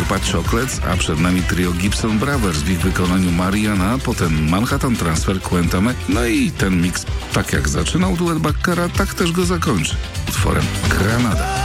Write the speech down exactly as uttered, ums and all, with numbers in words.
grupa Chocolates, a przed nami trio Gibson Brothers w ich wykonaniu Mariana, a potem Manhattan Transfer, Quentame. No i ten miks, tak jak zaczynał duet Backara, tak też go zakończy utworem Granada.